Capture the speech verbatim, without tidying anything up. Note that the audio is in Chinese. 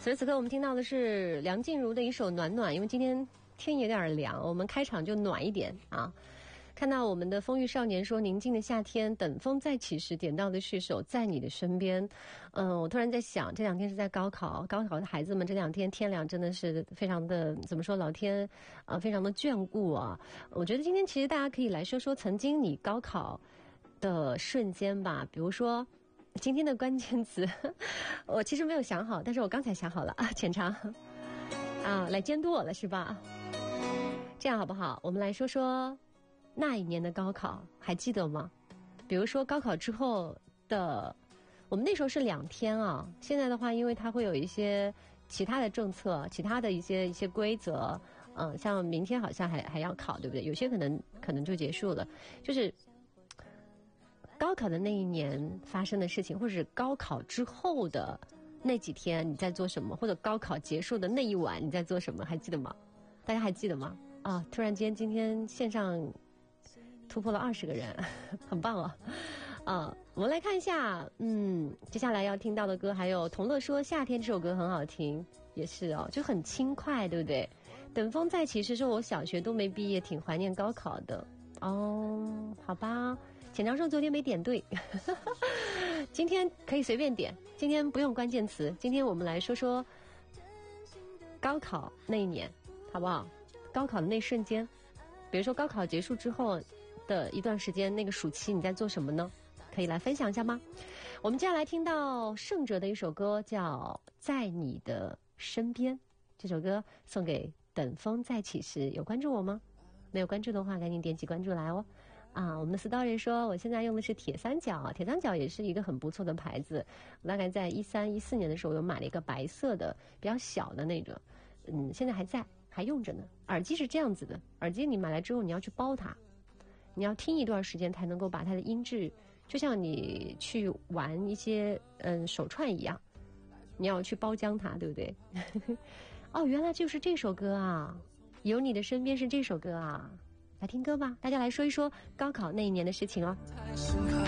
此时此刻我们听到的是梁静茹的一首《暖暖》，因为今天天有点凉，我们开场就暖一点啊。看到我们的风雨少年说宁静的夏天等风再起时，点到的是首在你的身边。嗯、呃，我突然在想，这两天是在高考，高考的孩子们这两天天凉真的是非常的怎么说，老天啊、呃、非常的眷顾啊。我觉得今天其实大家可以来说说曾经你高考的瞬间吧，比如说今天的关键词我其实没有想好，但是我刚才想好了啊，浅尝啊来监督我了是吧？这样好不好？我们来说说那一年的高考，还记得吗？比如说高考之后的，我们那时候是两天啊，现在的话因为它会有一些其他的政策，其他的一些一些规则，嗯、呃，像明天好像还还要考，对不对？有些可能可能就结束了，就是高考的那一年发生的事情，或者是高考之后的那几天你在做什么，或者高考结束的那一晚你在做什么，还记得吗？大家还记得吗？啊，突然间今天线上突破了二十个人，很棒哦！啊，我们来看一下，嗯，接下来要听到的歌还有同乐说《夏天》这首歌很好听，也是哦，就很轻快，对不对？等风再起时说我小学都没毕业，挺怀念高考的。哦，好吧，浅尝说昨天没点对，今天可以随便点，今天不用关键词，今天我们来说说高考那一年，好不好？高考的那瞬间，比如说高考结束之后的一段时间，那个暑期你在做什么呢？可以来分享一下吗？我们接下来听到盛哲的一首歌叫《在你的身边》，这首歌送给等风再起时。有关注我吗？没有关注的话赶紧点击关注来哦。啊，我们的 story 说我现在用的是铁三角，铁三角也是一个很不错的牌子，我大概在一三一四年的时候有买了一个白色的比较小的那个，嗯，现在还在还用着呢。耳机是这样子的，耳机你买来之后你要去包它，你要听一段时间才能够把它的音质，就像你去玩一些嗯手串一样，你要去包浆它，对不对？哦，原来就是这首歌啊，有你的身边是这首歌啊。来听歌吧，大家来说一说高考那一年的事情哦。